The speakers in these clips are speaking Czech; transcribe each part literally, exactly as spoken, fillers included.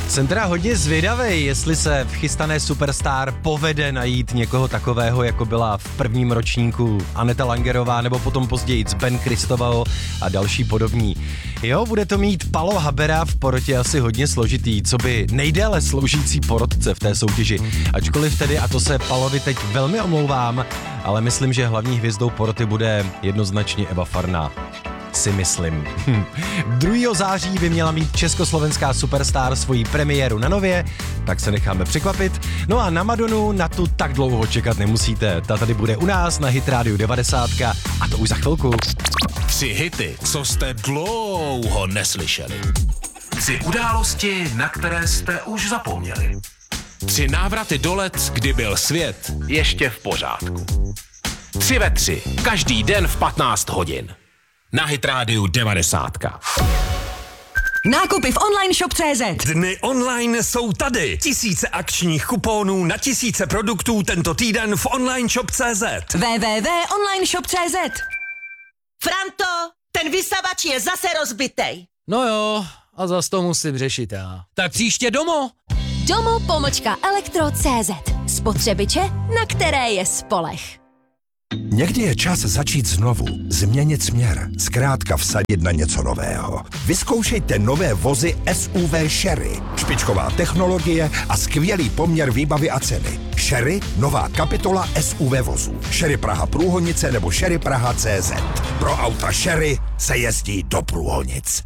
Jsem teda hodně zvědavej, jestli se v chystané Superstar povede najít někoho takového, jako byla v prvním ročníku Aneta Langerová, nebo potom později Ben Christovao a další podobní. Jo, bude to mít Palo Habera v porotě asi hodně složitý, co by nejdéle sloužící porotce v té soutěži. Ačkoliv tedy, a to se Palovi teď velmi omlouvám, ale myslím, že hlavní hvězdou poroty bude jednoznačně Eva Farná. Si myslím. Hm. druhého září by měla mít československá Superstar svoji premiéru na Nově, tak se necháme překvapit. No a na Madonu na tu tak dlouho čekat nemusíte. Ta tady bude u nás na Hit Radio devadesát a to už za chvilku. Tři hity, co jste dlouho neslyšeli. Tři události, na které jste už zapomněli. Tři návraty do let, kdy byl svět ještě v pořádku. Tři ve tři, každý den v patnáct hodin. Na Hit Radio devadesát. Nákupy v online shop tečka cé zet. Dny online jsou tady. Tisíce akčních kuponů na tisíce produktů tento týden v online shop tečka cé zet. w w w tečka online shop tečka cé zet. Franto, ten vysavač je zase rozbitej. No jo, a zas to musím řešit já. Tak příště domů. Domo pomočka elektro tečka cé zet. Spotřebiče, na které je spoleh. Někdy je čas začít znovu, změnit směr, zkrátka vsadit na něco nového. Vyzkoušejte nové vozy S U V Sherry. Špičková technologie a skvělý poměr výbavy a ceny. Sherry, nová kapitola S U V vozů. Sherry Praha Průhonice nebo Sherry Praha tečka cé zet. Pro auta Sherry se jezdí do Průhonic.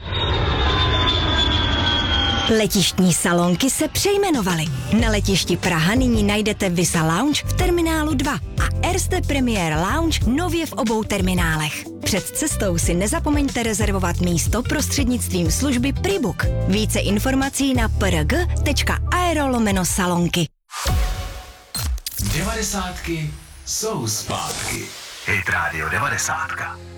Letištní salonky se přejmenovaly. Na letišti Praha nyní najdete Visa Lounge v terminálu dva a Erste Premier Lounge nově v obou terminálech. Před cestou si nezapomeňte rezervovat místo prostřednictvím služby Pribook. Více informací na prg tečka aero lomeno salonky. Devadesátky jsou zpátky. Hit Radio devadesát.